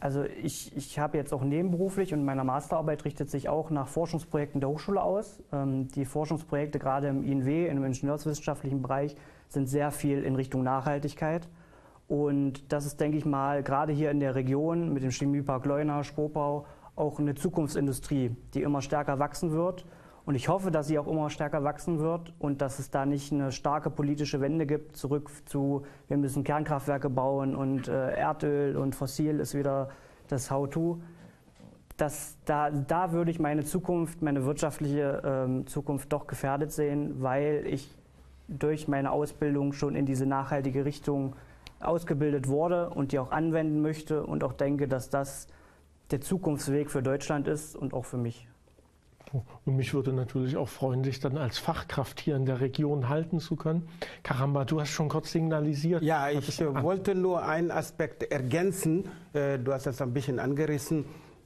Also ich habe jetzt auch nebenberuflich und meine Masterarbeit richtet sich auch nach Forschungsprojekten der Hochschule aus. Die Forschungsprojekte gerade im INW, im ingenieurswissenschaftlichen Bereich, sind sehr viel in Richtung Nachhaltigkeit. Und das ist, denke ich mal, gerade hier in der Region mit dem Chemiepark Leuna, Schkopau, auch eine Zukunftsindustrie, die immer stärker wachsen wird. Und ich hoffe, dass sie auch immer stärker wachsen wird und dass es da nicht eine starke politische Wende gibt, zurück zu, wir müssen Kernkraftwerke bauen und Erdöl und Fossil ist wieder das How-to. Da würde ich meine Zukunft, meine wirtschaftliche Zukunft doch gefährdet sehen, weil ich durch meine Ausbildung schon in diese nachhaltige Richtung ausgebildet wurde und die auch anwenden möchte und auch denke, dass das der Zukunftsweg für Deutschland ist und auch für mich. Und mich würde natürlich auch freuen, dich dann als Fachkraft hier in der Region halten zu können. Caramba, du hast schon kurz signalisiert. Ja, ich wollte nur einen Aspekt ergänzen. Du hast das ein bisschen angerissen.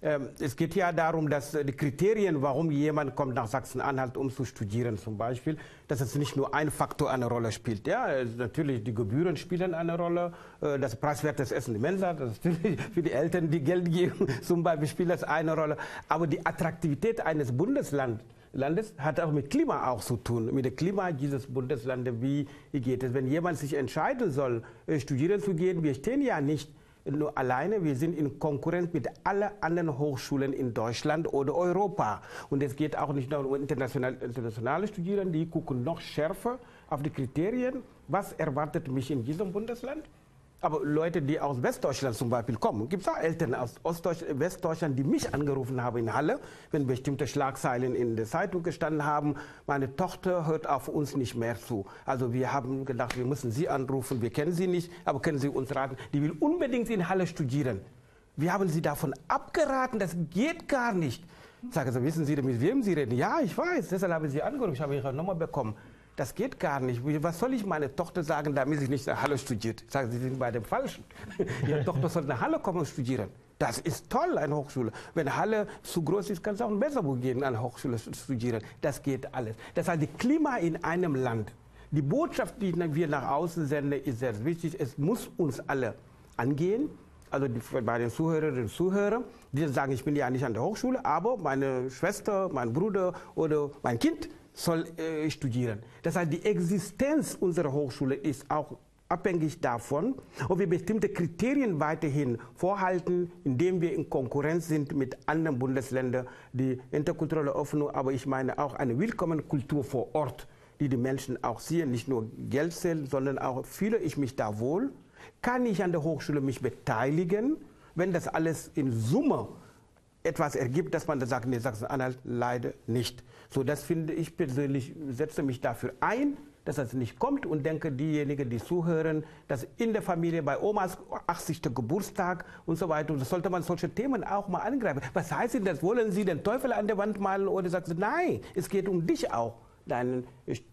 Es geht ja darum, dass die Kriterien, warum jemand kommt nach Sachsen-Anhalt, um zu studieren zum Beispiel, dass es nicht nur ein Faktor eine Rolle spielt. Ja, natürlich die Gebühren spielen eine Rolle, das preiswertes Essen im Mensa, das ist natürlich für die Eltern, die Geld geben, zum Beispiel spielt das eine Rolle. Aber die Attraktivität eines Bundeslandes hat auch mit Klima auch zu tun, mit dem Klima dieses Bundeslandes. Wie geht es? Wenn jemand sich entscheiden soll, studieren zu gehen, wir stehen ja nicht nur alleine, wir sind in Konkurrenz mit allen anderen Hochschulen in Deutschland oder Europa. Und es geht auch nicht nur um internationale Studierende, die gucken noch schärfer auf die Kriterien. Was erwartet mich in diesem Bundesland? Aber Leute, die aus Westdeutschland zum Beispiel kommen, gibt es auch Eltern aus Westdeutschland, die mich angerufen haben in Halle, wenn bestimmte Schlagzeilen in der Zeitung gestanden haben, meine Tochter hört auf uns nicht mehr zu. Also wir haben gedacht, wir müssen Sie anrufen, wir kennen Sie nicht, aber können Sie uns raten, die will unbedingt in Halle studieren. Wir haben sie davon abgeraten, das geht gar nicht. Ich sage so, wissen Sie, mit wem Sie reden? Ja, ich weiß, deshalb habe ich Sie angerufen, ich habe Ihre Nummer bekommen. Das geht gar nicht. Was soll ich meiner Tochter sagen, damit sie nicht nach Halle studiert? Ich sage, Sie sind bei dem Falschen. Ihre Tochter soll nach Halle kommen und studieren. Das ist toll, eine Hochschule. Wenn Halle zu groß ist, kann es auch in Besserburg gehen, an einer Hochschule studieren. Das geht alles. Das heißt, das Klima in einem Land, die Botschaft, die wir nach außen senden, ist sehr wichtig. Es muss uns alle angehen. Also bei den Zuhörerinnen und Zuhörern, die sagen, ich bin ja nicht an der Hochschule, aber meine Schwester, mein Bruder oder mein Kind soll studieren. Das heißt, die Existenz unserer Hochschule ist auch abhängig davon, ob wir bestimmte Kriterien weiterhin vorhalten, indem wir in Konkurrenz sind mit anderen Bundesländern, die interkulturelle Öffnung, aber ich meine auch eine willkommene Kultur vor Ort, die die Menschen auch sehen, nicht nur Geld zählen, sondern auch fühle ich mich da wohl, kann ich an der Hochschule mich beteiligen, wenn das alles in Summe etwas ergibt, dass man da sagt, nee, Sachsen-Anhalt leider nicht. So, das finde ich persönlich, setze mich dafür ein, dass das nicht kommt und denke, diejenigen, die zuhören, dass in der Familie bei Omas 80. Geburtstag und so weiter, das sollte man solche Themen auch mal angreifen. Was heißt denn das? Wollen Sie den Teufel an der Wand malen oder sagen Sie, nein, es geht um dich auch. Deine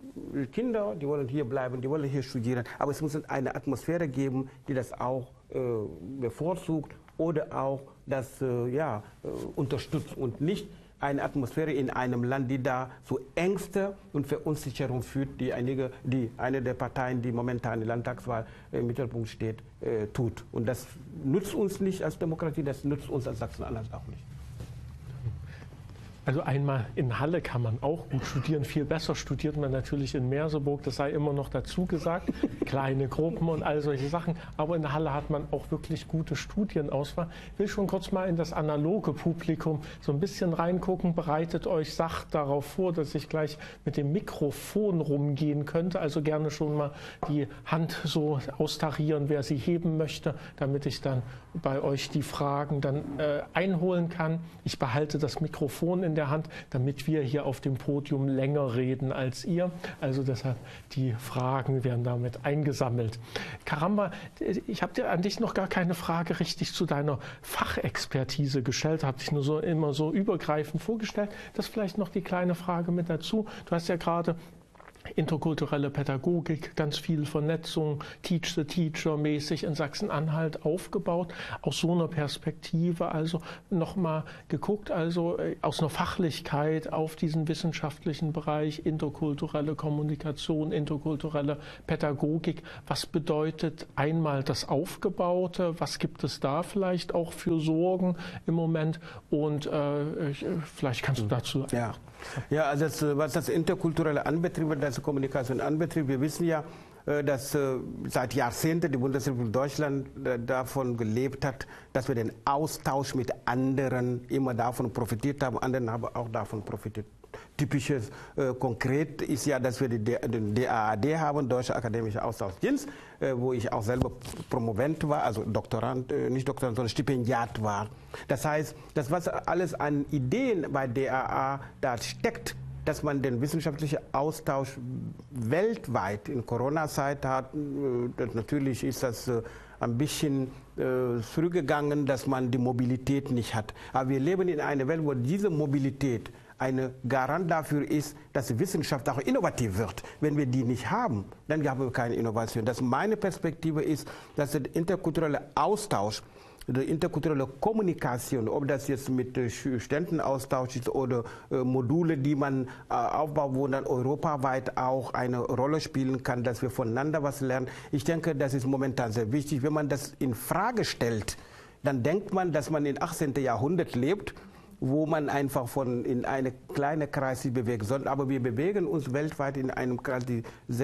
Kinder, die wollen hier bleiben, die wollen hier studieren, aber es muss eine Atmosphäre geben, die das auch bevorzugt oder auch das unterstützt und nicht eine Atmosphäre in einem Land, die da zu Ängste und Verunsicherung führt, die eine der Parteien, die momentan in der Landtagswahl im Mittelpunkt steht, tut. Und das nützt uns nicht als Demokratie, das nützt uns als Sachsen-Anhalt auch nicht. Also einmal in Halle kann man auch gut studieren. Viel besser studiert man natürlich in Merseburg, das sei immer noch dazu gesagt. Kleine Gruppen und all solche Sachen. Aber in Halle hat man auch wirklich gute Studienauswahl. Ich will schon kurz mal in das analoge Publikum so ein bisschen reingucken. Bereitet euch sacht darauf vor, dass ich gleich mit dem Mikrofon rumgehen könnte. Also gerne schon mal die Hand so austarieren, wer sie heben möchte, damit ich dann bei euch die Fragen dann einholen kann. Ich behalte das Mikrofon in der Hand, damit wir hier auf dem Podium länger reden als ihr. Also deshalb, die Fragen werden damit eingesammelt. Caramba, ich habe dir an dich noch gar keine Frage richtig zu deiner Fachexpertise gestellt, habe dich nur immer so übergreifend vorgestellt. Das ist vielleicht noch die kleine Frage mit dazu. Du hast ja gerade interkulturelle Pädagogik, ganz viel Vernetzung, Teach the Teacher mäßig in Sachsen-Anhalt aufgebaut. Aus so einer Perspektive also nochmal geguckt, also aus einer Fachlichkeit auf diesen wissenschaftlichen Bereich, interkulturelle Kommunikation, interkulturelle Pädagogik. Was bedeutet einmal das Aufgebaute? Was gibt es da vielleicht auch für Sorgen im Moment? Und vielleicht kannst du dazu... Ja, also was das Interkulturelle anbetrifft, das Kommunikation anbetrifft, wir wissen ja, dass seit Jahrzehnten die Bundesrepublik Deutschland davon gelebt hat, dass wir den Austausch mit anderen immer davon profitiert haben, anderen haben auch davon profitiert. Typisches, konkret ist ja, dass wir den DAAD haben, Deutscher Akademischer Austauschdienst, wo ich auch selber Promovent war, also Doktorand, nicht Doktorand, sondern Stipendiat war. Das heißt, das was alles an Ideen bei DAA da steckt, dass man den wissenschaftlichen Austausch weltweit in Corona-Zeit hat, natürlich ist das ein bisschen zurückgegangen, dass man die Mobilität nicht hat. Aber wir leben in einer Welt, wo diese Mobilität ein Garant dafür ist, dass die Wissenschaft auch innovativ wird. Wenn wir die nicht haben, dann haben wir keine Innovation. Meine Perspektive ist, dass der interkulturelle Austausch, die interkulturelle Kommunikation, ob das jetzt mit Studentenaustausch ist oder Module, die man aufbaut, wo dann europaweit auch eine Rolle spielen kann, dass wir voneinander was lernen. Ich denke, das ist momentan sehr wichtig. Wenn man das in Frage stellt, dann denkt man, dass man im 18. Jahrhundert lebt, wo man einfach in eine kleine Kreis sich bewegt. Aber wir bewegen uns weltweit in einem Kreis, die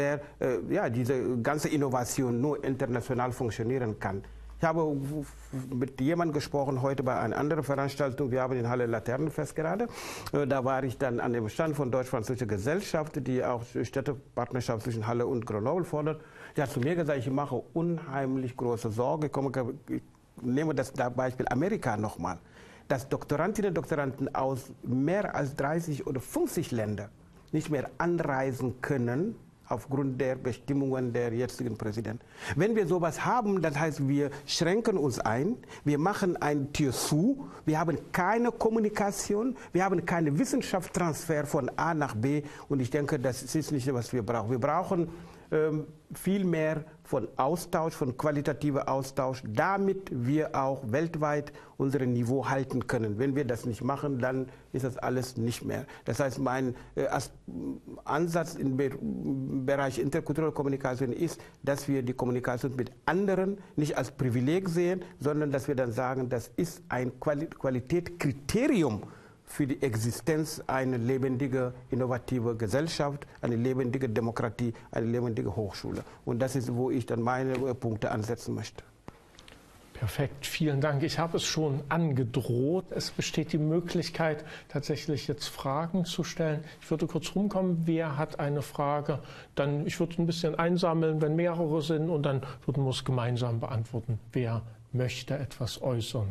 diese ganze Innovation nur international funktionieren kann. Ich habe mit jemandem gesprochen heute bei einer anderen Veranstaltung. Wir haben in Halle Laternenfest gerade. Da war ich dann an dem Stand von Deutsch-Französischer Gesellschaft, die auch Städtepartnerschaft zwischen Halle und Grenoble fordert. Die hat zu mir gesagt, ich mache unheimlich große Sorge. Ich nehme das Beispiel Amerika nochmal. Dass Doktorandinnen und Doktoranden aus mehr als 30 oder 50 Ländern nicht mehr anreisen können aufgrund der Bestimmungen der jetzigen Präsidenten. Wenn wir sowas haben, das heißt, wir schränken uns ein, wir machen eine Tür zu, wir haben keine Kommunikation, wir haben keinen Wissenschaftstransfer von A nach B und ich denke, das ist nicht, was wir brauchen. Wir brauchen viel mehr von Austausch, von qualitativer Austausch, damit wir auch weltweit unser Niveau halten können. Wenn wir das nicht machen, dann ist das alles nicht mehr. Das heißt, mein Ansatz im Bereich interkulturelle Kommunikation ist, dass wir die Kommunikation mit anderen nicht als Privileg sehen, sondern dass wir dann sagen, das ist ein Qualitätskriterium für die Existenz einer lebendigen, innovativen Gesellschaft, eine lebendige Demokratie, eine lebendige Hochschule. Und das ist, wo ich dann meine Punkte ansetzen möchte. Perfekt, vielen Dank. Ich habe es schon angedroht. Es besteht die Möglichkeit, tatsächlich jetzt Fragen zu stellen. Ich würde kurz rumkommen. Wer hat eine Frage? Dann, ich würde ein bisschen einsammeln, wenn mehrere sind, und dann würden wir es gemeinsam beantworten. Wer möchte etwas äußern?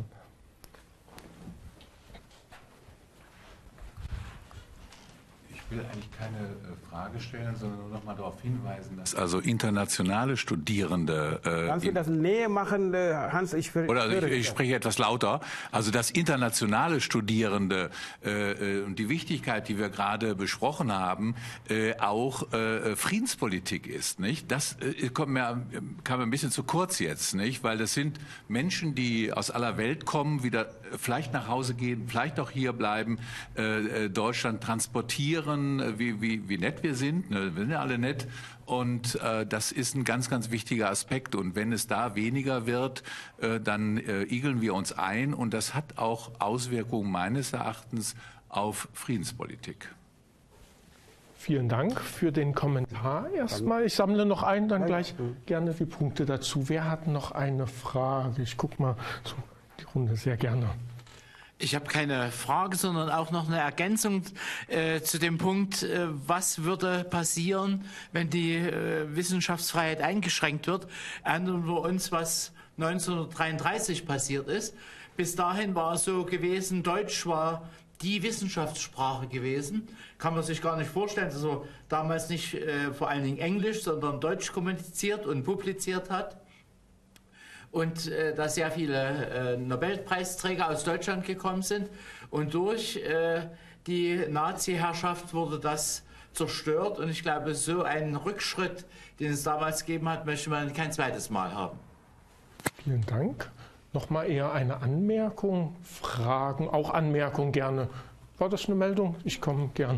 Ich will eigentlich keine Frage stellen, sondern nur noch mal darauf hinweisen, dass also internationale Studierende... Kannst du das näher machen, Hans? Ich spreche etwas lauter. Also dass internationale Studierende und die Wichtigkeit, die wir gerade besprochen haben, auch Friedenspolitik ist, nicht? Das kam mir ein bisschen zu kurz jetzt, nicht? Weil das sind Menschen, die aus aller Welt kommen, wieder vielleicht nach Hause gehen, vielleicht auch hier bleiben, Deutschland transportieren, wie nett wir sind. Wir sind ja alle nett. Und das ist ein ganz, ganz wichtiger Aspekt. Und wenn es da weniger wird, dann igeln wir uns ein. Und das hat auch Auswirkungen meines Erachtens auf Friedenspolitik. Vielen Dank für den Kommentar erstmal. Ich sammle noch ein, dann gleich gerne die Punkte dazu. Wer hat noch eine Frage? Ich gucke mal so die Runde sehr gerne. Ich habe keine Frage, sondern auch noch eine Ergänzung zu dem Punkt, was würde passieren, wenn die Wissenschaftsfreiheit eingeschränkt wird. Erinnern wir uns, was 1933 passiert ist. Bis dahin war es so gewesen, Deutsch war die Wissenschaftssprache gewesen. Kann man sich gar nicht vorstellen, dass er damals nicht vor allen Dingen Englisch, sondern Deutsch kommuniziert und publiziert hat. Und da sehr viele Nobelpreisträger aus Deutschland gekommen sind. Und durch die Nazi-Herrschaft wurde das zerstört. Und ich glaube, so einen Rückschritt, den es damals gegeben hat, möchte man kein zweites Mal haben. Vielen Dank. Nochmal eher eine Anmerkung, Fragen, auch Anmerkung gerne. War das eine Meldung? Ich komme gern.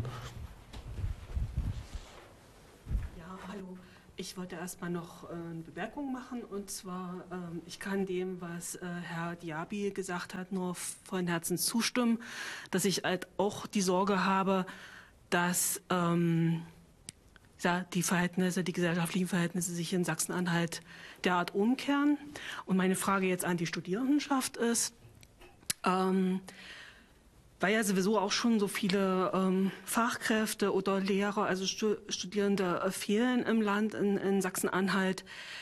Ich wollte erstmal noch eine Bemerkung machen, und zwar, ich kann dem, was Herr Diaby gesagt hat, nur von Herzen zustimmen, dass ich halt auch die Sorge habe, dass die Verhältnisse, die gesellschaftlichen Verhältnisse sich in Sachsen-Anhalt derart umkehren. Und meine Frage jetzt an die Studierendenschaft ist, weil ja sowieso auch schon so viele Fachkräfte oder Lehrer, also Studierende fehlen im Land, in Sachsen-Anhalt.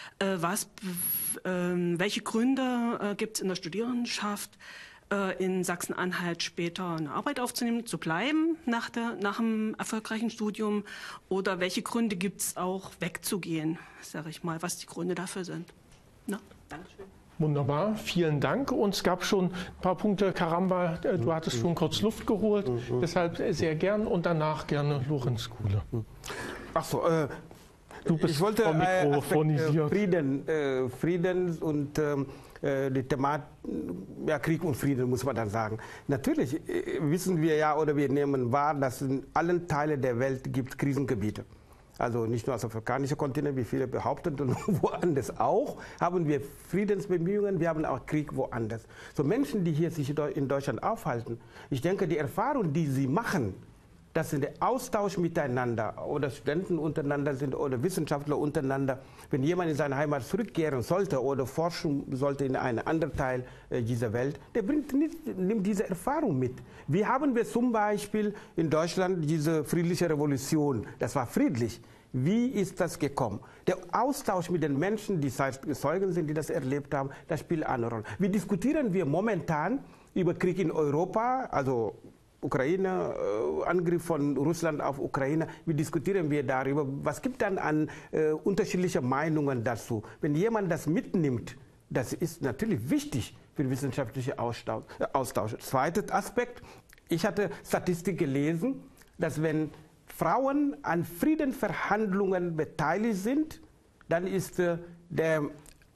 Welche Gründe gibt es in der Studierendenschaft, in Sachsen-Anhalt später eine Arbeit aufzunehmen, zu bleiben nach dem erfolgreichen Studium? Oder welche Gründe gibt es auch, wegzugehen, sage ich mal, was die Gründe dafür sind? Na, Dankeschön. Wunderbar, vielen Dank. Und es gab schon ein paar Punkte. Karamba, du hattest schon kurz Luft geholt, deshalb sehr gern und danach gerne Lorenz Kuhle. Ach so, du bist ich wollte mikrofonisiert. Frieden und die Thematik, ja, Krieg und Frieden, muss man dann sagen. Natürlich wissen wir ja oder wir nehmen wahr, dass in allen Teilen der Welt gibt Krisengebiete. Also nicht nur auf dem afrikanischen Kontinent, wie viele behaupten, und woanders auch, haben wir Friedensbemühungen, wir haben auch Krieg woanders. So Menschen, die hier sich in Deutschland aufhalten, ich denke, die Erfahrung, die sie machen, dass der Austausch miteinander oder Studenten untereinander sind oder Wissenschaftler untereinander, wenn jemand in seine Heimat zurückkehren sollte oder forschen sollte in einen anderen Teil dieser Welt, der nimmt diese Erfahrung mit. Wie haben wir zum Beispiel in Deutschland diese friedliche Revolution? Das war friedlich. Wie ist das gekommen? Der Austausch mit den Menschen, die Zeugen sind, die das erlebt haben, das spielt eine Rolle. Wie diskutieren wir momentan über Krieg in Europa, also Ukraine, Angriff von Russland auf Ukraine, wie diskutieren wir darüber? Was gibt dann an unterschiedlichen Meinungen dazu? Wenn jemand das mitnimmt, das ist natürlich wichtig für den wissenschaftlichen Austausch. Zweiter Aspekt, ich hatte Statistik gelesen, dass wenn Frauen an Friedensverhandlungen beteiligt sind, dann ist die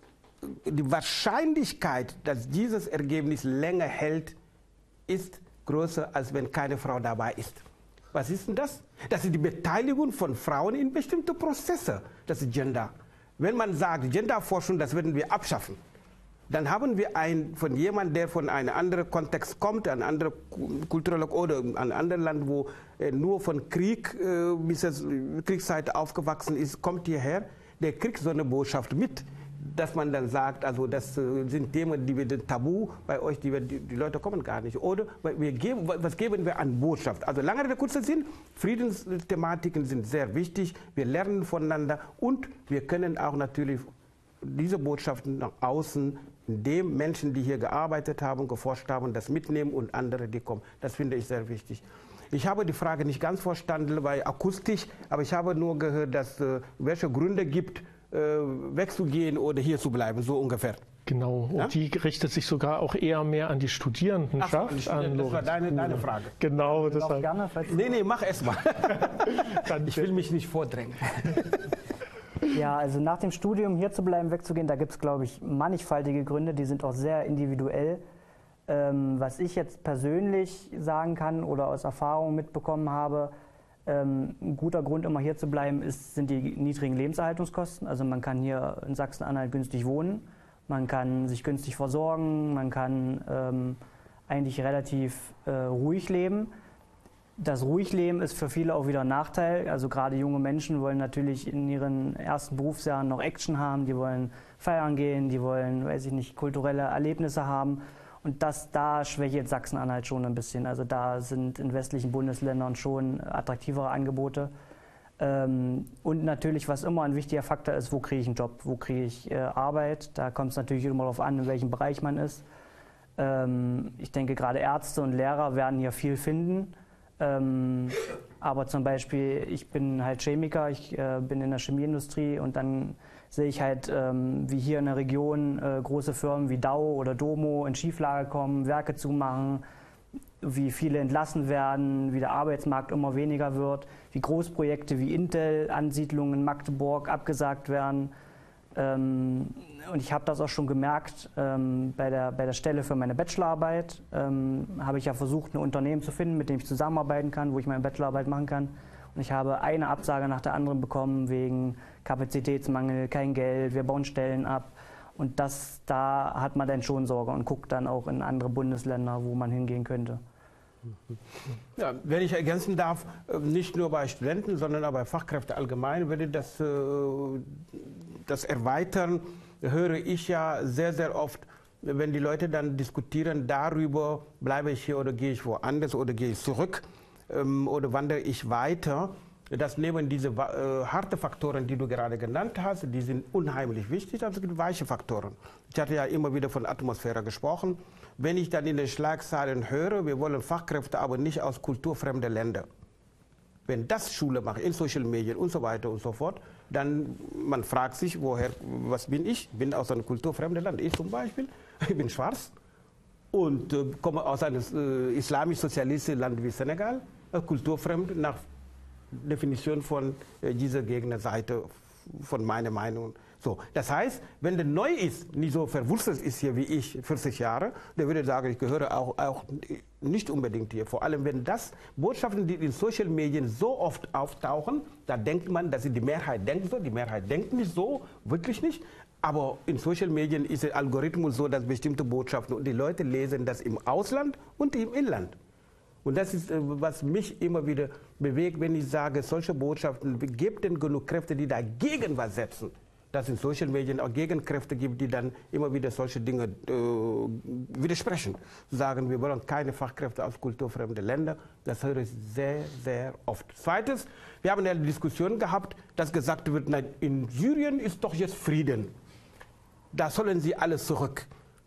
Wahrscheinlichkeit, dass dieses Ergebnis länger hält, ist größer, als wenn keine Frau dabei ist. Was ist denn das? Das ist die Beteiligung von Frauen in bestimmte Prozesse. Das ist Gender. Wenn man sagt, Genderforschung, das werden wir abschaffen, dann haben wir von jemandem, der von einem anderen Kontext kommt, ein anderer kultureller oder ein anderes Land, wo nur von Krieg bis Kriegszeit aufgewachsen ist, kommt hierher, der kriegt so eine Botschaft mit, dass man dann sagt, also das sind Themen, die wir tabu bei euch, die Leute kommen gar nicht. Oder was geben wir an Botschaft? Also lange Rede, kurzer Sinn, Friedensthematiken sind sehr wichtig, wir lernen voneinander und wir können auch natürlich diese Botschaften nach außen, indem Menschen, die hier gearbeitet haben, geforscht haben, das mitnehmen und andere, die kommen. Das finde ich sehr wichtig. Ich habe die Frage nicht ganz verstanden, weil akustisch, aber ich habe nur gehört, dass welche Gründe gibt, wegzugehen oder hier zu bleiben, so ungefähr. Genau, und ja? Die richtet sich sogar auch eher mehr an die Studierendenschaft. Das war deine Frage. Genau, deshalb. Nee, mach erst mal. Ich will mich nicht vordrängen. Ja, also nach dem Studium hier zu bleiben, wegzugehen, da gibt es, glaube ich, mannigfaltige Gründe, die sind auch sehr individuell. Was ich jetzt persönlich sagen kann oder aus Erfahrung mitbekommen habe, ein guter Grund, immer hier zu bleiben, sind die niedrigen Lebenserhaltungskosten. Also man kann hier in Sachsen-Anhalt günstig wohnen, man kann sich günstig versorgen, man kann eigentlich relativ ruhig leben. Das Ruhigleben ist für viele auch wieder ein Nachteil. Also gerade junge Menschen wollen natürlich in ihren ersten Berufsjahren noch Action haben, die wollen feiern gehen, die wollen, weiß ich nicht, kulturelle Erlebnisse haben. Und da schwächt Sachsen-Anhalt schon ein bisschen. Also da sind in westlichen Bundesländern schon attraktivere Angebote. Und natürlich, was immer ein wichtiger Faktor ist, wo kriege ich einen Job, wo kriege ich Arbeit. Da kommt es natürlich immer darauf an, in welchem Bereich man ist. Ich denke, gerade Ärzte und Lehrer werden hier viel finden. Aber zum Beispiel, ich bin halt Chemiker, ich bin in der Chemieindustrie und dann sehe ich halt, wie hier in der Region große Firmen wie Dow oder Domo in Schieflage kommen, Werke zumachen. wie viele entlassen werden, wie der Arbeitsmarkt immer weniger wird, wie Großprojekte wie Intel-Ansiedlungen in Magdeburg abgesagt werden. Und ich habe das auch schon gemerkt bei der Stelle für meine Bachelorarbeit. Habe ich ja versucht, ein Unternehmen zu finden, mit dem ich zusammenarbeiten kann, wo ich meine Bachelorarbeit machen kann. Und ich habe eine Absage nach der anderen bekommen wegen Kapazitätsmangel, kein Geld, wir bauen Stellen ab. Und da hat man dann schon Sorge und guckt dann auch in andere Bundesländer, wo man hingehen könnte. Ja, wenn ich ergänzen darf, nicht nur bei Studenten, sondern auch bei Fachkräften allgemein, würde das erweitern, höre ich ja sehr, sehr oft, wenn die Leute dann diskutieren darüber, bleibe ich hier oder gehe ich woanders oder gehe ich zurück oder wandere ich weiter. Das neben diese harte Faktoren, die du gerade genannt hast, die sind unheimlich wichtig, aber es gibt weiche Faktoren. Ich hatte ja immer wieder von Atmosphäre gesprochen. Wenn ich dann in den Schlagzeilen höre, wir wollen Fachkräfte, aber nicht aus kulturfremden Ländern. Wenn das Schule macht, in Social Medien und so weiter und so fort, dann man fragt sich, was bin ich? Ich bin aus einem kulturfremden Land. Ich zum Beispiel, ich bin schwarz und komme aus einem islamisch-sozialistischen Land wie Senegal, kulturfremd nach Definition von dieser Gegnerseite, von meiner Meinung. So, das heißt, wenn der neu ist, nicht so verwurzelt ist hier wie ich, 40 Jahre, der würde sagen, ich gehöre auch nicht unbedingt hier. Vor allem, wenn das Botschaften, die in Social Medien so oft auftauchen, da denkt man, dass die Mehrheit denkt so, die Mehrheit denkt nicht so, wirklich nicht. Aber in Social Medien ist der Algorithmus so, dass bestimmte Botschaften und die Leute lesen das im Ausland und im Inland. Und das ist, was mich immer wieder bewegt, wenn ich sage, solche Botschaften, gebt denn genug Kräfte, die dagegen was setzen. Dass es in Social Medien auch Gegenkräfte gibt, die dann immer wieder solche Dinge widersprechen. Sagen, wir wollen keine Fachkräfte aus kulturfremden Ländern. Das höre ich sehr, sehr oft. Zweites, wir haben eine Diskussion gehabt, dass gesagt wird, nein, in Syrien ist doch jetzt Frieden. Da sollen sie alle zurück.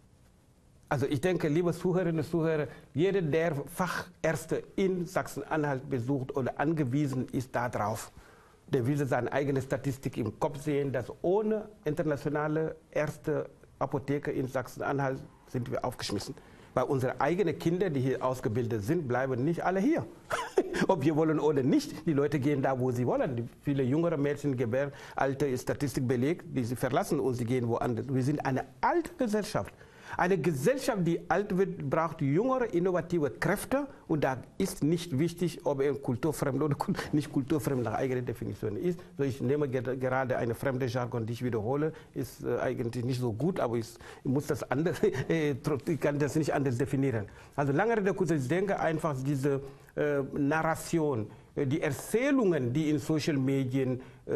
Also ich denke, liebe Zuhörerinnen und Zuhörer, jeder, der Fachärzte in Sachsen-Anhalt besucht oder angewiesen ist darauf, der will seine eigene Statistik im Kopf sehen, dass ohne internationale Ärzte, Apotheker in Sachsen-Anhalt sind wir aufgeschmissen. Weil unsere eigenen Kinder, die hier ausgebildet sind, bleiben nicht alle hier. Ob wir wollen oder nicht, die Leute gehen da, wo sie wollen. Viele jüngere Mädchen, Gebäralter ist Statistik belegt, die sie verlassen uns, sie gehen woanders. Wir sind eine alte Gesellschaft. Eine Gesellschaft, die alt wird, braucht jüngere, innovative Kräfte. Und da ist nicht wichtig, ob er kulturfremd oder nicht kulturfremd nach eigener Definition ist. So, ich nehme gerade eine fremde Jargon, die ich wiederhole, ist eigentlich nicht so gut, aber ich muss das anders, ich kann das nicht anders definieren. Also lange Rede, kurz, ich denke einfach, diese Narration, die Erzählungen, die in Social Medien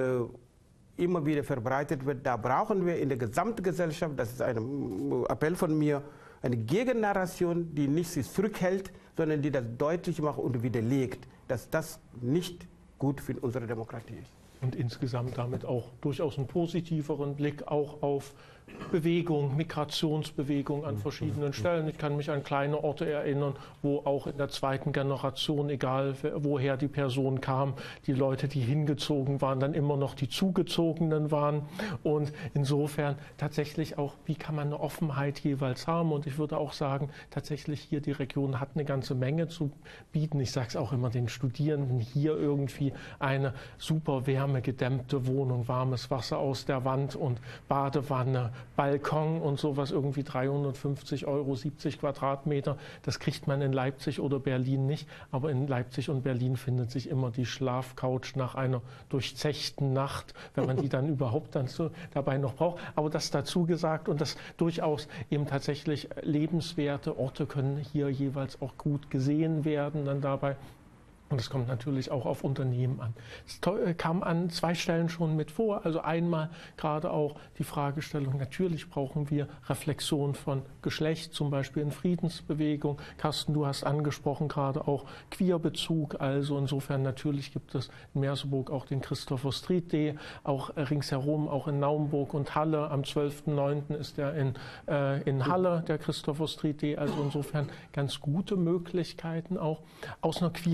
immer wieder verbreitet wird, da brauchen wir in der Gesamtgesellschaft, das ist ein Appell von mir, eine Gegennarration, die nicht sich zurückhält, sondern die das deutlich macht und widerlegt, dass das nicht gut für unsere Demokratie ist. Und insgesamt damit auch durchaus einen positiveren Blick auch auf Bewegung, Migrationsbewegung an verschiedenen Stellen. Ich kann mich an kleine Orte erinnern, wo auch in der zweiten Generation, egal woher die Person kam, die Leute, die hingezogen waren, dann immer noch die Zugezogenen waren. Und insofern tatsächlich auch, wie kann man eine Offenheit jeweils haben? Und ich würde auch sagen, tatsächlich hier die Region hat eine ganze Menge zu bieten. Ich sage es auch immer den Studierenden, hier irgendwie eine super wärmegedämmte Wohnung, warmes Wasser aus der Wand und Badewanne, Balkon und sowas, irgendwie 350 €, 70 Quadratmeter. Das kriegt man in Leipzig oder Berlin nicht. Aber in Leipzig und Berlin findet sich immer die Schlafcouch nach einer durchzechten Nacht, wenn man die dann überhaupt dann so dabei noch braucht. Aber das dazu gesagt und das durchaus eben tatsächlich lebenswerte Orte können hier jeweils auch gut gesehen werden dann dabei. Und es kommt natürlich auch auf Unternehmen an. Es kam an 2 Stellen schon mit vor. Also einmal gerade auch die Fragestellung, natürlich brauchen wir Reflexion von Geschlecht, zum Beispiel in Friedensbewegung. Carsten, du hast angesprochen gerade auch Queerbezug. Also insofern natürlich gibt es in Merseburg auch den Christopher Street Day, auch ringsherum, auch in Naumburg und Halle. Am 12.09. ist der in Halle, der Christopher Street Day. Also insofern ganz gute Möglichkeiten auch aus einer queeren Perspektive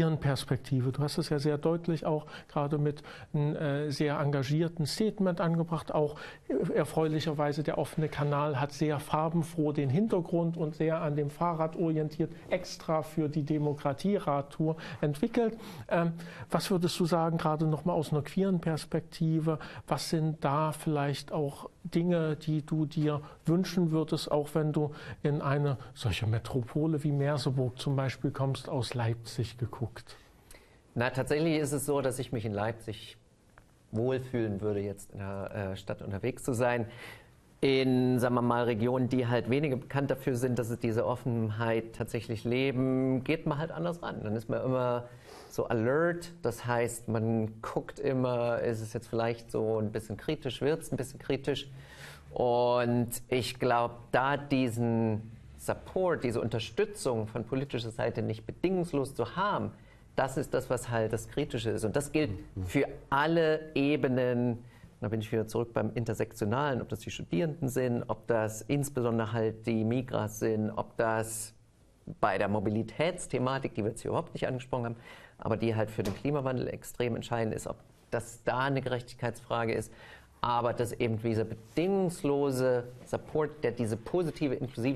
Perspektive. Du hast es ja sehr deutlich auch gerade mit einem sehr engagierten Statement angebracht. Auch erfreulicherweise der offene Kanal hat sehr farbenfroh den Hintergrund und sehr an dem Fahrrad orientiert, extra für die Demokratie-Radtour entwickelt. Was würdest du sagen, gerade nochmal aus einer queeren Perspektive, was sind da vielleicht auch Dinge, die du dir wünschen würdest, auch wenn du in eine solche Metropole wie Merseburg zum Beispiel kommst, aus Leipzig geguckt? Na, tatsächlich ist es so, dass ich mich in Leipzig wohlfühlen würde, jetzt in der Stadt unterwegs zu sein. In, sagen wir mal, Regionen, die halt weniger bekannt dafür sind, dass sie diese Offenheit tatsächlich leben, geht man halt anders ran. Dann ist man immer so alert, das heißt, man guckt immer, ist es jetzt vielleicht so ein bisschen kritisch, wird es ein bisschen kritisch. Und ich glaube, da diesen Support, diese Unterstützung von politischer Seite nicht bedingungslos zu haben, das ist das, was halt das Kritische ist. Und das gilt für alle Ebenen. Da bin ich wieder zurück beim Intersektionalen, ob das die Studierenden sind, ob das insbesondere halt die Migras sind, ob das bei der Mobilitätsthematik, die wir jetzt hier überhaupt nicht angesprochen haben, aber die halt für den Klimawandel extrem entscheidend ist, ob das da eine Gerechtigkeitsfrage ist, aber dass eben dieser bedingungslose Support, der diese positive, inklusive,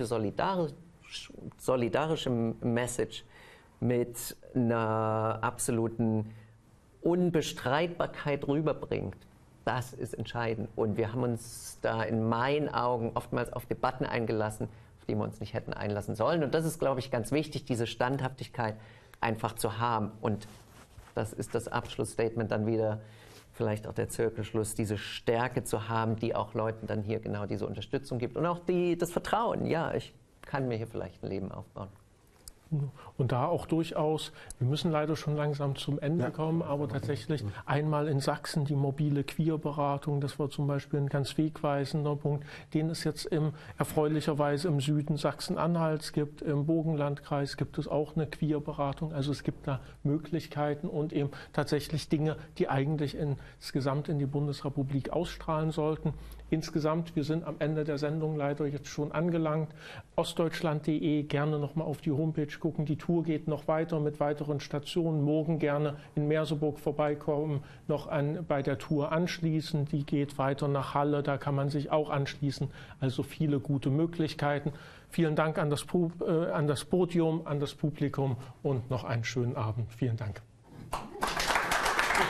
solidarische Message mit einer absoluten Unbestreitbarkeit rüberbringt, das ist entscheidend. Und wir haben uns da in meinen Augen oftmals auf Debatten eingelassen, auf die wir uns nicht hätten einlassen sollen. Und das ist, glaube ich, ganz wichtig, diese Standhaftigkeit einfach zu haben. Und das ist das Abschlussstatement dann wieder, vielleicht auch der Zirkelschluss, diese Stärke zu haben, die auch Leuten dann hier genau diese Unterstützung gibt. Und auch das Vertrauen, ja, ich kann mir hier vielleicht ein Leben aufbauen. Und da auch durchaus, wir müssen leider schon langsam zum Ende kommen, aber tatsächlich einmal in Sachsen die mobile Queerberatung, das war zum Beispiel ein ganz wegweisender Punkt, den es jetzt erfreulicherweise im Süden Sachsen-Anhalts gibt. Im Burgenlandkreis gibt es auch eine Queerberatung. Also es gibt da Möglichkeiten und eben tatsächlich Dinge, die eigentlich insgesamt in die Bundesrepublik ausstrahlen sollten. Insgesamt, wir sind am Ende der Sendung leider jetzt schon angelangt. Ostdeutschland.de, gerne nochmal auf die Homepage gucken. Die Tour geht noch weiter mit weiteren Stationen. Morgen gerne in Merseburg vorbeikommen, noch bei der Tour anschließen. Die geht weiter nach Halle, da kann man sich auch anschließen. Also viele gute Möglichkeiten. Vielen Dank an das Podium, an das Publikum und noch einen schönen Abend. Vielen Dank.